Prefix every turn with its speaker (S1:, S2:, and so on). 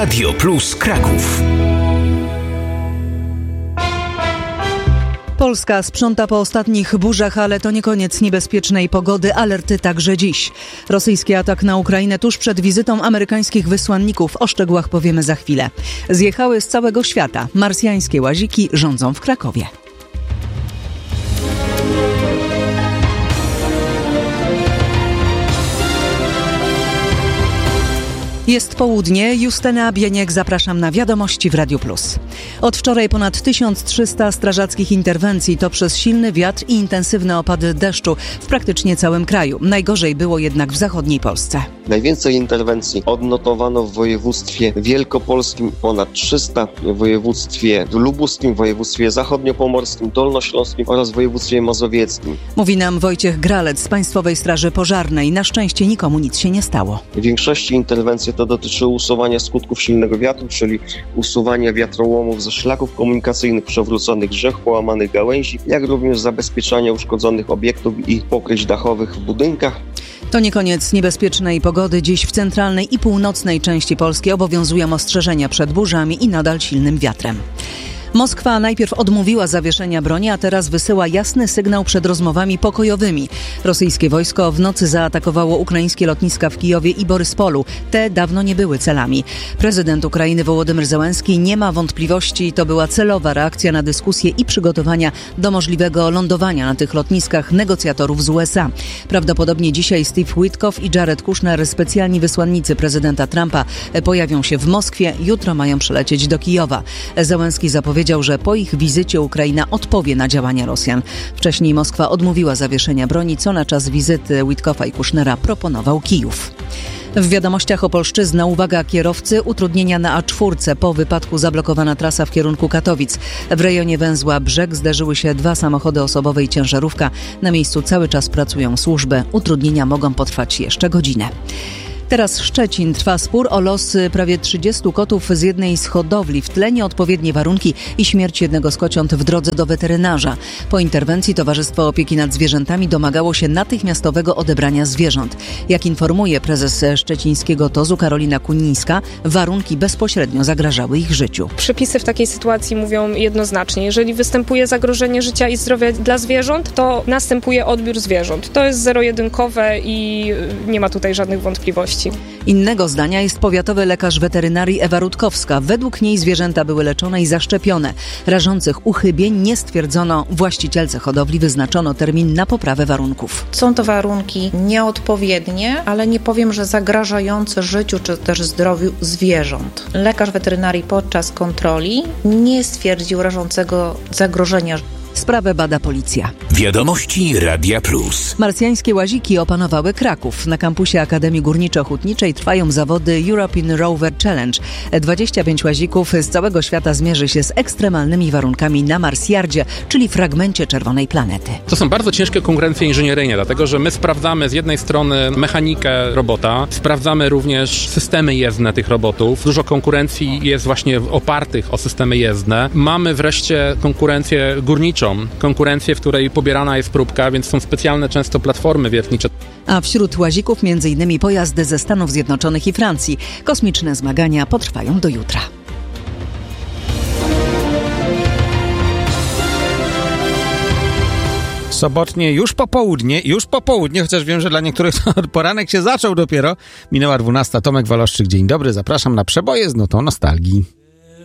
S1: Radio Plus Kraków.
S2: Polska sprząta po ostatnich burzach, ale to nie koniec niebezpiecznej pogody. Alerty także dziś. Rosyjski atak na Ukrainę tuż przed wizytą amerykańskich wysłanników. O szczegółach powiemy za chwilę. Zjechały z całego świata. Marsjańskie łaziki rządzą w Krakowie. Jest południe. Justyna Bieniek, zapraszam na wiadomości w Radiu Plus. Od wczoraj ponad 1300 strażackich interwencji to przez silny wiatr i intensywne opady deszczu w praktycznie całym kraju. Najgorzej było jednak w zachodniej Polsce.
S3: Najwięcej interwencji odnotowano w województwie wielkopolskim, ponad 300, w województwie lubuskim, w województwie zachodniopomorskim, dolnośląskim oraz w województwie mazowieckim.
S2: Mówi nam Wojciech Gralec z Państwowej Straży Pożarnej. Na szczęście nikomu nic się nie stało.
S3: W większości interwencji to dotyczy usuwania skutków silnego wiatru, czyli usuwania wiatrołomów ze szlaków komunikacyjnych, przewróconych drzew, połamanych gałęzi, jak również zabezpieczania uszkodzonych obiektów i pokryć dachowych w budynkach.
S2: To nie koniec niebezpiecznej pogody. Dziś w centralnej i północnej części Polski obowiązują ostrzeżenia przed burzami i nadal silnym wiatrem. Moskwa najpierw odmówiła zawieszenia broni, a teraz wysyła jasny sygnał przed rozmowami pokojowymi. Rosyjskie wojsko w nocy zaatakowało ukraińskie lotniska w Kijowie i Boryspolu. Te dawno nie były celami. Prezydent Ukrainy Wołodymyr Zełenski nie ma wątpliwości, to była celowa reakcja na dyskusje i przygotowania do możliwego lądowania na tych lotniskach negocjatorów z USA. Prawdopodobnie dzisiaj Steve Witkoff i Jared Kushner, specjalni wysłannicy prezydenta Trumpa, pojawią się w Moskwie. Jutro mają przylecieć do Kijowa. Zełenski zapowiedział, że po ich wizycie Ukraina odpowie na działania Rosjan. Wcześniej Moskwa odmówiła zawieszenia broni, co na czas wizyty Witkoffa i Kushnera proponował Kijów. W wiadomościach Opolszczyzna, uwaga kierowcy, utrudnienia na A4. Po wypadku zablokowana trasa w kierunku Katowic. W rejonie węzła Brzeg zderzyły się 2 samochody osobowe i ciężarówka. Na miejscu cały czas pracują służby. Utrudnienia mogą potrwać jeszcze godzinę. Teraz Szczecin. Trwa spór o losy prawie 30 kotów z jednej z hodowli. W tle nieodpowiednie warunki i śmierć jednego z kociąt w drodze do weterynarza. Po interwencji Towarzystwo Opieki nad Zwierzętami domagało się natychmiastowego odebrania zwierząt. Jak informuje prezes szczecińskiego TOZ-u Karolina Kunińska, warunki bezpośrednio zagrażały ich życiu.
S4: Przepisy w takiej sytuacji mówią jednoznacznie. Jeżeli występuje zagrożenie życia i zdrowia dla zwierząt, to następuje odbiór zwierząt. To jest zero-jedynkowe i nie ma tutaj żadnych wątpliwości.
S2: Innego zdania jest powiatowy lekarz weterynarii Ewa Rutkowska. Według niej zwierzęta były leczone i zaszczepione. Rażących uchybień nie stwierdzono. Właścicielce hodowli wyznaczono termin na poprawę warunków.
S5: Są to warunki nieodpowiednie, ale nie powiem, że zagrażające życiu czy też zdrowiu zwierząt. Lekarz weterynarii podczas kontroli nie stwierdził rażącego zagrożenia.
S2: Sprawę bada policja.
S1: Wiadomości Radia Plus.
S2: Marsjańskie łaziki opanowały Kraków. Na kampusie Akademii Górniczo-Hutniczej trwają zawody European Rover Challenge. 25 łazików z całego świata zmierzy się z ekstremalnymi warunkami na Marsjardzie, czyli fragmencie czerwonej planety.
S6: To są bardzo ciężkie konkurencje inżynieryjne, dlatego że my sprawdzamy z jednej strony mechanikę robota, sprawdzamy również systemy jezdne tych robotów. Dużo konkurencji jest właśnie opartych o systemy jezdne. Mamy wreszcie konkurencję górniczą, konkurencję, w której pobierana jest próbka, więc są specjalne często platformy wiertnicze.
S2: A wśród łazików m.in. pojazdy ze Stanów Zjednoczonych i Francji. Kosmiczne zmagania potrwają do jutra.
S7: Sobotnie, już po południe, chociaż wiem, że dla niektórych poranek się zaczął dopiero. Minęła 12. Tomek Waloszczyk, dzień dobry, zapraszam na przeboje z nutą nostalgii.